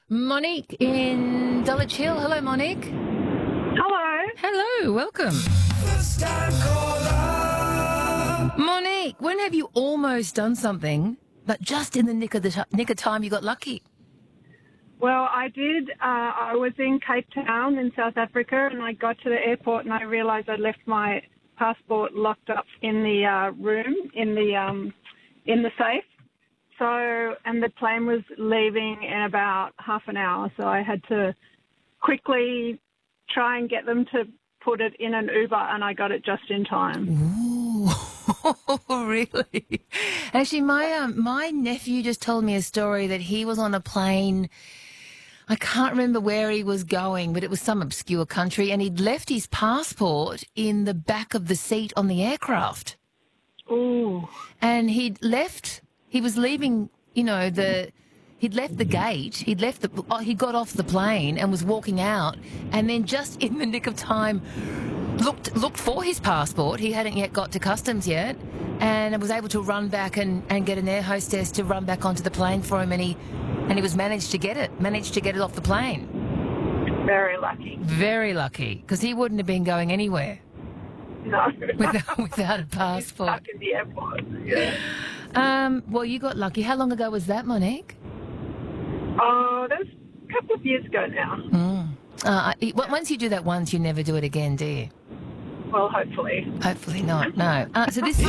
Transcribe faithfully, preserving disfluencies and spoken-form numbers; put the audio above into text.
Monique in Dulwich Hill. Hello, Monique. Hello. Hello, welcome. Monique, when have you almost done something, but just in the nick of the t- nick of time you got lucky? Well, I did. Uh, I was in Cape Town in South Africa, and I got to the airport and I realised I'd left my passport locked up in the uh, room in the um, in the safe. So, and the plane was leaving in about half an hour, so I had to quickly try and get them to put it in an Uber, and I got it just in time. Ooh, really? Actually, my um, my nephew just told me a story that he was on a plane. I can't remember where he was going, but it was some obscure country, and he'd left his passport in the back of the seat on the aircraft. Ooh. And he'd left, he was leaving, you know, the, he'd left the gate, he'd left the, oh, he got off the plane and was walking out, and then just in the nick of time, looked looked for his passport. He hadn't yet got to customs yet, and was able to run back and, and get an air hostess to run back onto the plane for him, and he, and he was managed to get it, managed to get it off the plane. Very lucky. Very lucky, because he wouldn't have been going anywhere No. without, without a passport. Stuck in the airport. Yeah. Um, well, you got lucky. How long ago was that, Monique? Oh, that was a couple of years ago now. Mm. Uh, I- once you do that once, you never do it again, do you? Well, hopefully. Hopefully not, no. Uh, so this